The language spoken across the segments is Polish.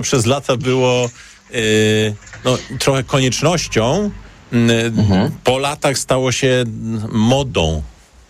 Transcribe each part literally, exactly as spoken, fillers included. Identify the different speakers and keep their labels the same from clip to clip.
Speaker 1: przez lata było yy, no, trochę koniecznością, yy, mhm. po latach stało się modą.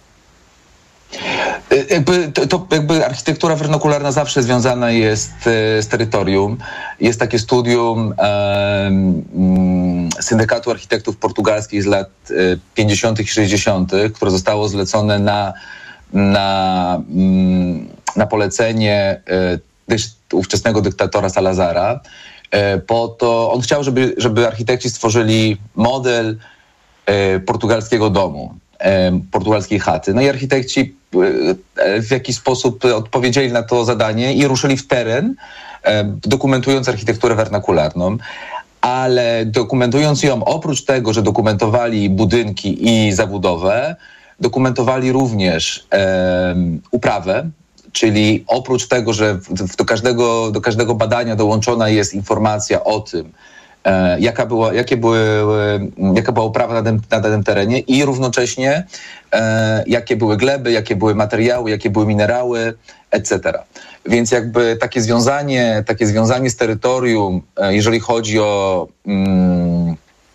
Speaker 2: Jakby, to, to jakby architektura wernakularna zawsze związana jest e, z terytorium. Jest takie studium e, m, Syndykatu Architektów Portugalskich z lat e, pięćdziesiątych i sześćdziesiątych, które zostało zlecone na, na, m, na polecenie e, dyś, ówczesnego dyktatora Salazara. E, po to on chciał, żeby, żeby architekci stworzyli model e, portugalskiego domu, e, portugalskiej chaty. No i architekci w jakiś sposób odpowiedzieli na to zadanie i ruszyli w teren, dokumentując architekturę wernakularną, ale dokumentując ją, oprócz tego, że dokumentowali budynki i zabudowę, dokumentowali również um, uprawę, czyli oprócz tego, że do każdego, do każdego badania dołączona jest informacja o tym, E, jaka była, jakie były, e, jaka była uprawa na danym, na danym terenie i równocześnie e, jakie były gleby, jakie były materiały, jakie były minerały, et cetera. Więc jakby takie związanie, takie związanie z terytorium, e, jeżeli chodzi o, mm,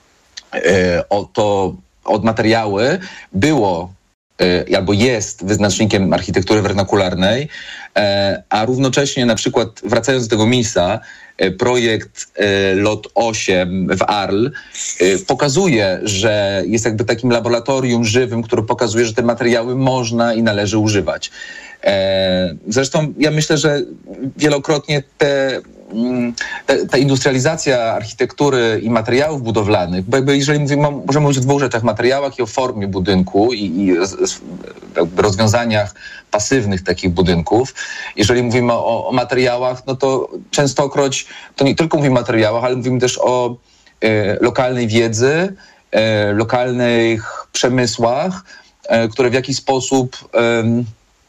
Speaker 2: e, o to, od materiały, było e, albo jest wyznacznikiem architektury wernakularnej, e, a równocześnie na przykład wracając do tego Misa, projekt LOT osiem w Arles pokazuje, że jest jakby takim laboratorium żywym, które pokazuje, że te materiały można i należy używać. Zresztą ja myślę, że wielokrotnie te, te, ta industrializacja architektury i materiałów budowlanych, bo jakby jeżeli mówimy, możemy mówić o dwóch rzeczach, materiałach i o formie budynku i, i jakby rozwiązaniach pasywnych takich budynków. Jeżeli mówimy o, o materiałach, no to częstokroć to nie tylko mówimy o materiałach, ale mówimy też o e, lokalnej wiedzy, e, lokalnych przemysłach, e, które w jakiś sposób e,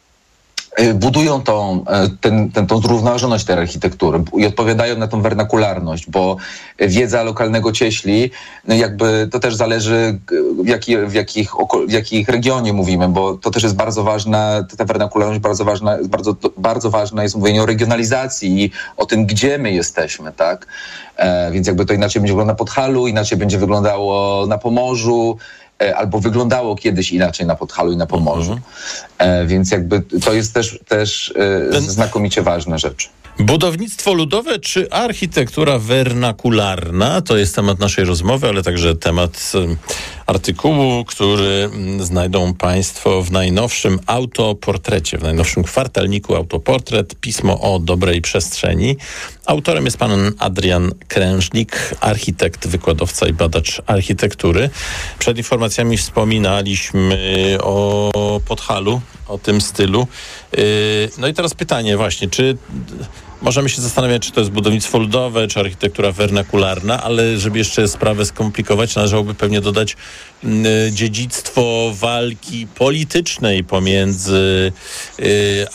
Speaker 2: budują tą, ten, ten, tą zrównoważoność tej architektury i odpowiadają na tą wernakularność, bo wiedza lokalnego cieśli, no jakby to też zależy w, jaki, w, jakich, w jakich regionie mówimy, bo to też jest bardzo ważna, ta wernakularność bardzo ważna, bardzo, bardzo ważna jest mówienie o regionalizacji i o tym, gdzie my jesteśmy, tak? E, więc jakby to inaczej będzie wyglądało na Podhalu, inaczej będzie wyglądało na Pomorzu, albo wyglądało kiedyś inaczej na Podhalu i na Pomorzu. Mhm. E, więc jakby to jest też, też e, Ten... znakomicie ważna rzecz.
Speaker 1: Budownictwo ludowe czy architektura wernakularna? To jest temat naszej rozmowy, ale także temat artykułu, który znajdą Państwo w najnowszym autoportrecie, w najnowszym kwartalniku Autoportret, pismo o dobrej przestrzeni. Autorem jest pan Adrian Krężnik, architekt, wykładowca i badacz architektury. Przed informacjami wspominaliśmy o Podhalu, o tym stylu. No i teraz pytanie właśnie, czy możemy się zastanawiać, czy to jest budownictwo ludowe, czy architektura wernakularna, ale żeby jeszcze sprawę skomplikować, należałoby pewnie dodać dziedzictwo walki politycznej pomiędzy y,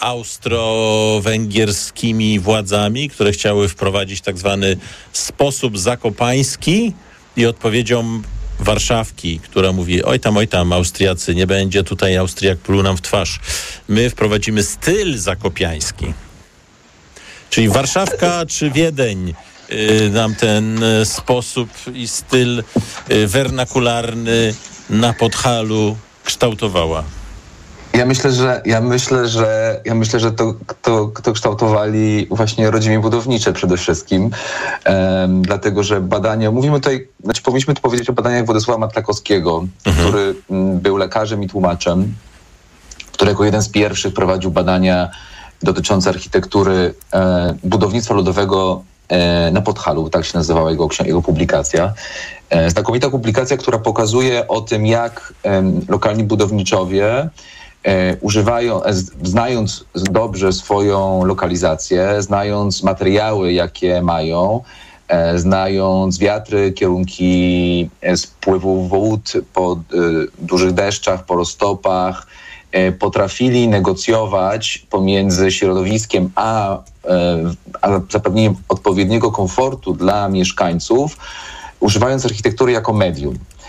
Speaker 1: austro-węgierskimi władzami, które chciały wprowadzić tak zwany sposób zakopański i odpowiedzią Warszawki, która mówi, oj tam, oj tam, Austriacy, nie będzie tutaj Austriak pluł nam w twarz. My wprowadzimy styl zakopiański. Czyli Warszawka czy Wiedeń y, nam ten y, sposób i styl y, wernakularny na Podhalu kształtowała.
Speaker 2: Ja myślę, że ja myślę, że ja myślę, że to, to, to kształtowali właśnie rodziny budownicze przede wszystkim. Um, dlatego, że badania, mówimy tutaj, znaczy powinniśmy tu powiedzieć o badaniach Władysława Matlakowskiego, mhm. który m, był lekarzem i tłumaczem, który jako jeden z pierwszych prowadził badania dotyczące architektury e, budownictwa ludowego e, na Podhalu, tak się nazywała jego, jego publikacja. E, znakomita publikacja, która pokazuje o tym, jak e, lokalni budowniczowie e, używają, e, znając dobrze swoją lokalizację, znając materiały, jakie mają, e, znając wiatry, kierunki e, spływu wód po e, dużych deszczach, po roztopach, potrafili negocjować pomiędzy środowiskiem a, a zapewnieniem odpowiedniego komfortu dla mieszkańców, używając architektury jako medium.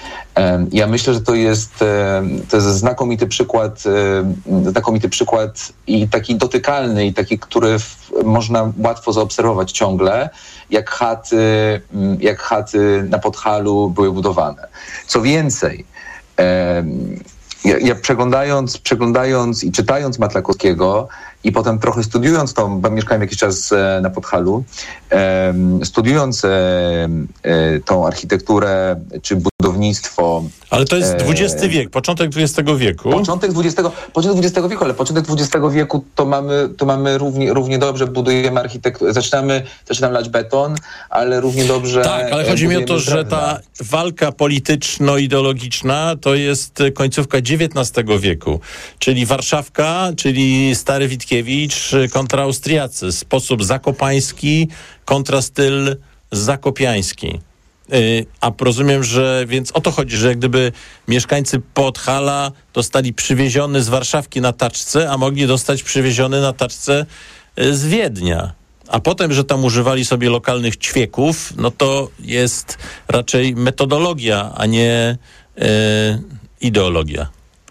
Speaker 2: Ja myślę, że to jest, to jest znakomity przykład, znakomity przykład i taki dotykalny, i taki, który w, można łatwo zaobserwować ciągle, jak chaty, jak chaty na Podhalu były budowane. Co więcej, ja, ja przeglądając, przeglądając i czytając Matlakowskiego i potem trochę studiując to, bo mieszkałem jakiś czas na Podhalu, studiując tą architekturę czy budownictwo.
Speaker 1: Ale to jest dwudziesty wiek, początek dwudziestego wieku.
Speaker 2: Początek dwudziestego, początek dwudziestego wieku, ale początek dwudziestego wieku to mamy, to mamy równie, równie dobrze, budujemy architekturę, zaczynamy, zaczynamy lać beton, ale równie dobrze...
Speaker 1: Tak, ale chodzi mi o to, że ta walka polityczno-ideologiczna to jest końcówka dziewiętnastego wieku, czyli Warszawka, czyli Stary Witkiewicz kontra Austriacy, sposób zakopański kontra styl zakopiański. A rozumiem, że więc o to chodzi, że jak gdyby mieszkańcy Podhala dostali przywieziony z Warszawki na taczce, a mogli dostać przywieziony na taczce z Wiednia. A potem, że tam używali sobie lokalnych ćwieków, no to jest raczej metodologia, a nie e, ideologia.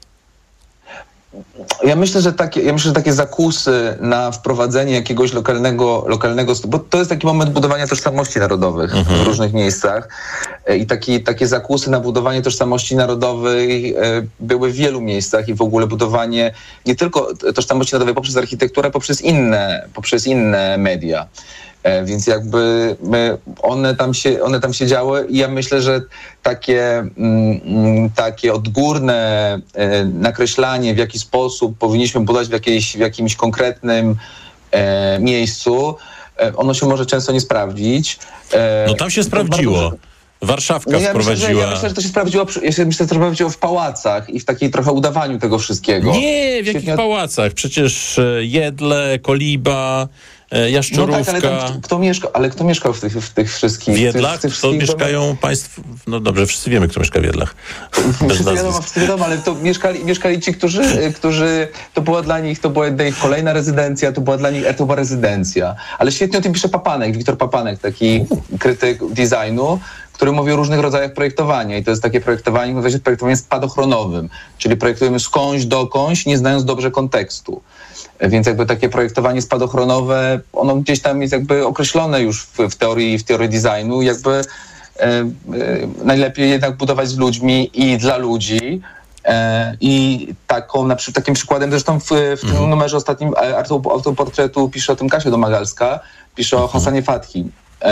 Speaker 2: Ja myślę, że takie, ja myślę, że takie zakusy na wprowadzenie jakiegoś lokalnego, lokalnego, bo to jest taki moment budowania tożsamości narodowych mhm. w różnych miejscach i taki, takie zakusy na budowanie tożsamości narodowej były w wielu miejscach i w ogóle budowanie nie tylko tożsamości narodowej poprzez architekturę, poprzez inne, poprzez inne media. Więc jakby one tam się, one tam się działy i ja myślę, że takie, takie odgórne nakreślanie, w jaki sposób powinniśmy budować w, jakiejś, w jakimś konkretnym miejscu, ono się może często nie sprawdzić.
Speaker 1: No tam się sprawdziło. Bardzo... Warszawka
Speaker 2: no ja
Speaker 1: wprowadziła...
Speaker 2: Myślę, że, ja myślę, że to się sprawdziło, ja myślę, że to się sprawdziło w pałacach i w takiej trochę udawaniu tego wszystkiego.
Speaker 1: Nie, w jakich Świetnie... pałacach? Przecież Jedle, Koliba... Jaszczurówka.
Speaker 2: No tak, ale tam, kto mieszka, ale kto mieszkał w tych, w tych wszystkich...
Speaker 1: W Jedlach?
Speaker 2: W tych, w
Speaker 1: to mieszkają państwo... No dobrze, wszyscy wiemy, kto mieszka w Jedlach.
Speaker 2: Wszyscy wiadomo, wszyscy wiadomo, ale to mieszkali, mieszkali ci, którzy, którzy... To była dla nich, to była dla nich kolejna rezydencja, to była dla nich, to była rezydencja. Ale świetnie o tym pisze Papanek, Wiktor Papanek, taki krytyk designu, który mówi o różnych rodzajach projektowania i to jest takie projektowanie, mówi się projektowanie spadochronowym, czyli projektujemy skądś dokądś, nie znając dobrze kontekstu. Więc jakby takie projektowanie spadochronowe, ono gdzieś tam jest jakby określone już w, w teorii, w teorii designu, jakby e, e, najlepiej jednak budować z ludźmi i dla ludzi. E, I taką, na przykład, takim przykładem, zresztą w, w tym mm. numerze ostatnim autoportretu pisze o tym Kasia Domagalska, pisze o Hassanie Fathi. E,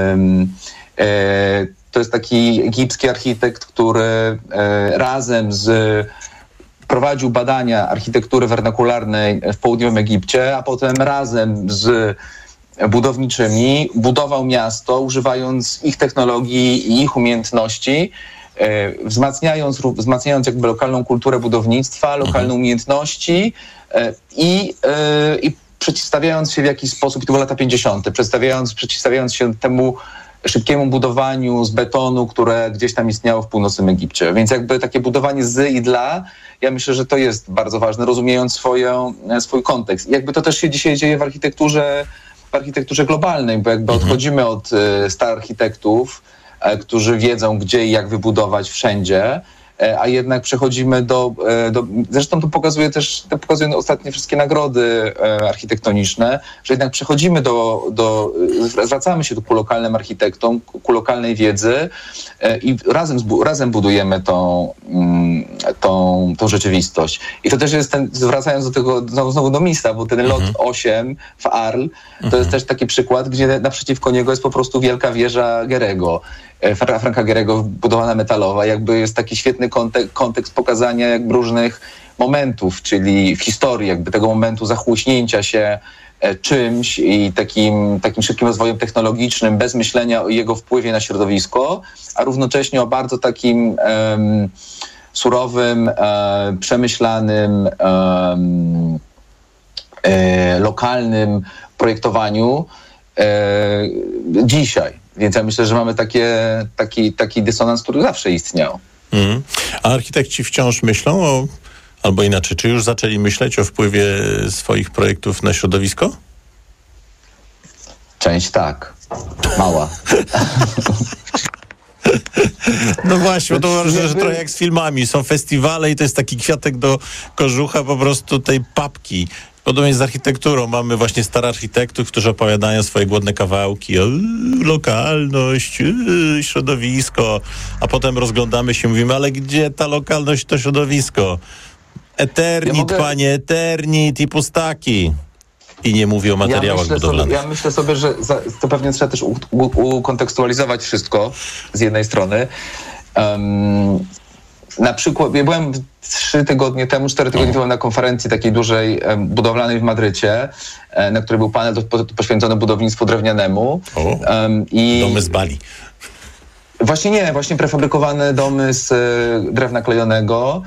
Speaker 2: e, to jest taki egipski architekt, który e, razem z prowadził badania architektury wernakularnej w południowym Egipcie, a potem razem z budowniczymi budował miasto, używając ich technologii i ich umiejętności, wzmacniając, wzmacniając jakby lokalną kulturę budownictwa, lokalne umiejętności i, i przeciwstawiając się w jakiś sposób, i to były lata pięćdziesiąte, przedstawiając, przeciwstawiając się temu szybkiemu budowaniu z betonu, które gdzieś tam istniało w północnym Egipcie. Więc jakby takie budowanie z i dla, ja myślę, że to jest bardzo ważne, rozumiejąc swoją, swój kontekst. I jakby to też się dzisiaj dzieje w architekturze, w architekturze globalnej, bo jakby mhm. odchodzimy od y, starych architektów, y, którzy wiedzą, gdzie i jak wybudować wszędzie, a jednak przechodzimy do, do... Zresztą to pokazuje też, to pokazują ostatnie wszystkie nagrody architektoniczne, że jednak przechodzimy do... do zwracamy się tu ku lokalnym architektom, ku lokalnej wiedzy i razem, razem budujemy tą, tą, tą rzeczywistość. I to też jest ten, zwracając do tego, znowu, znowu do Mista, bo ten lot osiem w Arles, to mhm. jest też taki przykład, gdzie naprzeciwko niego jest po prostu wielka wieża Gehry'ego. Franka Gehry'ego budowana metalowa, jakby jest taki świetny kontek- kontekst pokazania jakby różnych momentów, czyli w historii jakby tego momentu zachłyśnięcia się czymś i takim, takim szybkim rozwojem technologicznym, bez myślenia o jego wpływie na środowisko, a równocześnie o bardzo takim um, surowym, um, przemyślanym, um, e, lokalnym projektowaniu e, dzisiaj. Więc ja myślę, że mamy takie, taki, taki dysonans, który zawsze istniał.
Speaker 1: Mm. A architekci wciąż myślą o, albo inaczej, czy już zaczęli myśleć o wpływie swoich projektów na środowisko?
Speaker 2: Część tak. Mała.
Speaker 1: No właśnie, to
Speaker 2: Jakby...
Speaker 1: że, że trochę jak z filmami. Są festiwale i to jest taki kwiatek do kożucha po prostu tej papki. Podobnie z architekturą. Mamy właśnie starych architektów, którzy opowiadają swoje głodne kawałki o yy, lokalność, yy, środowisko, a potem rozglądamy się i mówimy, ale gdzie ta lokalność, to środowisko? Eternit, ja mogę... panie, eternit i pustaki. I nie mówię o materiałach
Speaker 2: ja
Speaker 1: budowlanych.
Speaker 2: Sobie, ja myślę sobie, że za, to pewnie trzeba też u, u, ukontekstualizować wszystko z jednej strony. Um, na przykład, ja byłem trzy tygodnie temu, cztery tygodnie temu na konferencji takiej dużej um, budowlanej w Madrycie, um, na której był panel do, po, poświęcony budownictwu drewnianemu.
Speaker 1: O, um, i domy z Bali.
Speaker 2: Właśnie nie, właśnie prefabrykowane domy z y, drewna klejonego.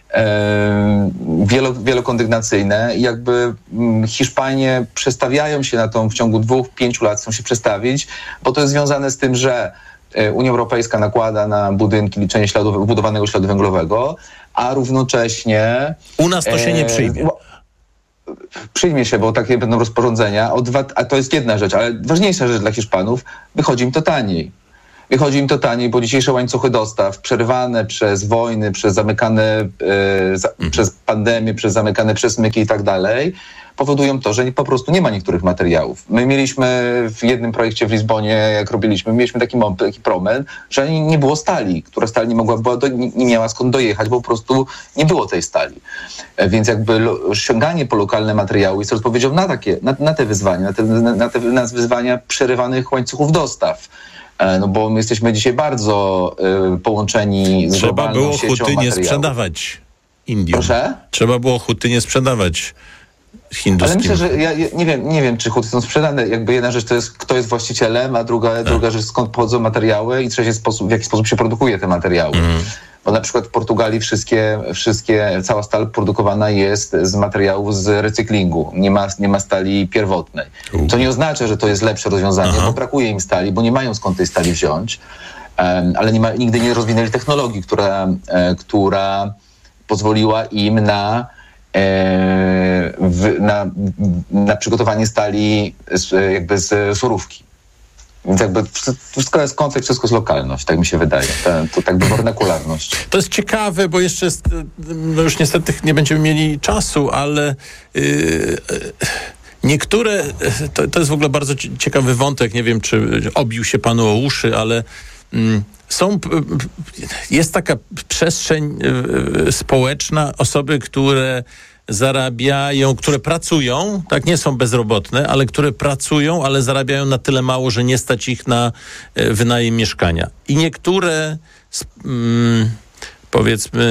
Speaker 2: Wielo, wielokondygnacyjne i jakby Hiszpanie przestawiają się na to w ciągu dwóch, pięciu lat chcą się przestawić, bo to jest związane z tym, że Unia Europejska nakłada na budynki liczenie śladu, budowanego śladu węglowego, a równocześnie...
Speaker 1: U nas to się nie przyjmie.
Speaker 2: Przyjmie się, bo takie będą rozporządzenia, a to jest jedna rzecz, ale ważniejsza rzecz dla Hiszpanów, wychodzi im to taniej. Wychodzi im to taniej, bo dzisiejsze łańcuchy dostaw, przerwane przez wojny, przez zamykane, e, za, mhm. przez pandemię, przez zamykane przesmyki i tak dalej, powodują to, że po prostu nie ma niektórych materiałów. My mieliśmy w jednym projekcie w Lizbonie, jak robiliśmy, mieliśmy taki, taki problem, że nie było stali, która stal nie mogła, była do, nie, nie miała skąd dojechać, bo po prostu nie było tej stali. E, więc jakby lo, sięganie po lokalne materiały jest odpowiedzią na takie, na, na te wyzwania, na te, na, na te na wyzwania przerywanych łańcuchów dostaw. No bo my jesteśmy dzisiaj bardzo y, połączeni z
Speaker 1: Trzeba
Speaker 2: globalną siecią materiałów.
Speaker 1: Trzeba było huty nie sprzedawać Indiom.
Speaker 2: Proszę?
Speaker 1: Trzeba było huty nie sprzedawać hinduskim.
Speaker 2: Ale myślę, że ja, ja nie wiem, nie wiem, czy huty są sprzedane. Jakby jedna rzecz to jest, kto jest właścicielem, a druga, tak. druga rzecz, skąd pochodzą materiały i trzecia sposób, w jaki sposób się produkuje te materiały. Mm. Bo na przykład w Portugalii wszystkie, wszystkie, cała stal produkowana jest z materiałów z recyklingu. Nie ma, nie ma stali pierwotnej. U. To nie oznacza, że to jest lepsze rozwiązanie, Aha. bo brakuje im stali, bo nie mają skąd tej stali wziąć. Um, ale nie ma, nigdy nie rozwinęli technologii, która, e, która pozwoliła im na, e, w, na, na przygotowanie stali z, jakby z surówki. Więc jakby wszystko jest kontekst, wszystko jest lokalność, tak mi się wydaje. To, to tak by wernakularność.
Speaker 1: To jest ciekawe, bo jeszcze jest, no już niestety nie będziemy mieli czasu, ale yy, niektóre, to, to jest w ogóle bardzo ciekawy wątek, nie wiem, czy obił się panu o uszy, ale yy, są, jest taka przestrzeń yy, społeczna, osoby, które zarabiają, które pracują, tak, nie są bezrobotne, ale które pracują, ale zarabiają na tyle mało, że nie stać ich na e, wynajem mieszkania. I niektóre mm, powiedzmy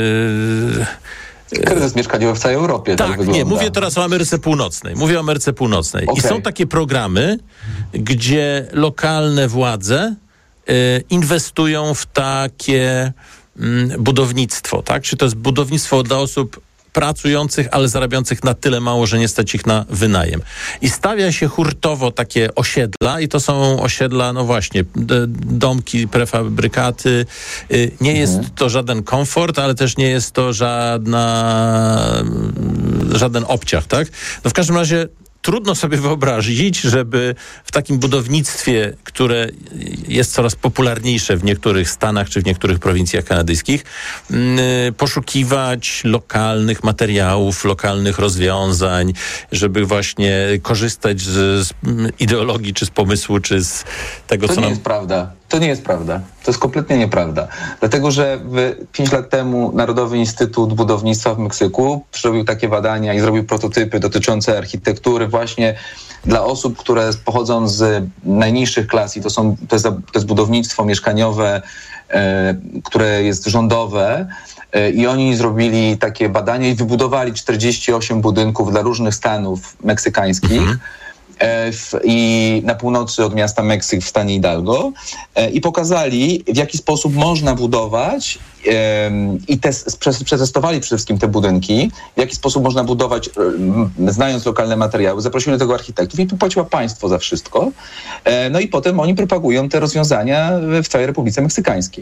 Speaker 2: e, kryzys mieszkaniowy w całej Europie.
Speaker 1: Tak,
Speaker 2: tak wygląda.
Speaker 1: Nie, mówię teraz o Ameryce Północnej. Mówię o Ameryce Północnej. Okay. I są takie programy, gdzie lokalne władze e, inwestują w takie mm, budownictwo, tak? Czy to jest budownictwo dla osób pracujących, ale zarabiających na tyle mało, że nie stać ich na wynajem. I stawia się hurtowo takie osiedla i to są osiedla, no właśnie, domki, prefabrykaty. Nie jest mhm. to żaden komfort, ale też nie jest to żadna, żaden obciach, tak? No w każdym razie trudno sobie wyobrazić, żeby w takim budownictwie, które jest coraz popularniejsze w niektórych stanach czy w niektórych prowincjach kanadyjskich, yy, poszukiwać lokalnych materiałów, lokalnych rozwiązań, żeby właśnie korzystać z, z ideologii, czy z pomysłu, czy z tego,
Speaker 2: to
Speaker 1: co
Speaker 2: nie
Speaker 1: nam...
Speaker 2: jest prawda. To nie jest prawda. To jest kompletnie nieprawda. Dlatego, że pięć lat temu Narodowy Instytut Budownictwa w Meksyku zrobił takie badania i zrobił prototypy dotyczące architektury właśnie dla osób, które pochodzą z najniższych klas i to, są, to, jest, to jest budownictwo mieszkaniowe, e, które jest rządowe. E, I oni zrobili takie badania i wybudowali czterdzieści osiem budynków dla różnych stanów meksykańskich. Mhm. I na północy od miasta Meksyk w stanie Hidalgo i pokazali, w jaki sposób można budować i tes, przetestowali przede wszystkim te budynki, w jaki sposób można budować, znając lokalne materiały. Zaprosili do tego architektów i płaciło państwo za wszystko. No i potem oni propagują te rozwiązania w całej Republice Meksykańskiej.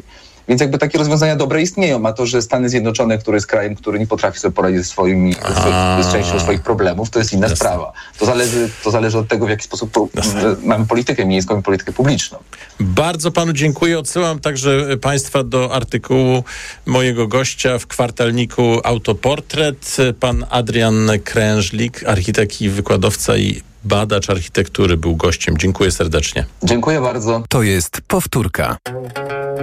Speaker 2: Więc jakby takie rozwiązania dobre istnieją, a to, że Stany Zjednoczone, który jest krajem, który nie potrafi sobie poradzić ze swoimi, ze, z częścią swoich problemów, to jest inna Jasne. sprawa. To zależy, to zależy od tego, w jaki sposób po, mamy politykę miejską i politykę publiczną.
Speaker 1: Bardzo panu dziękuję. Odsyłam także państwa do artykułu mojego gościa w kwartalniku Autoportret. Pan Adrian Krężlik, architekt i wykładowca i badacz architektury, był gościem. Dziękuję serdecznie.
Speaker 2: Dziękuję bardzo.
Speaker 3: To jest Powtórka.